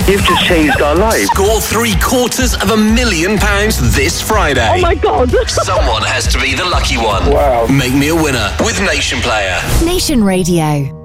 You've just changed our lives. Score £750,000 this Friday. Oh my God. Someone has to be the lucky one. Wow. Make me a winner with Nation Player. Nation Radio.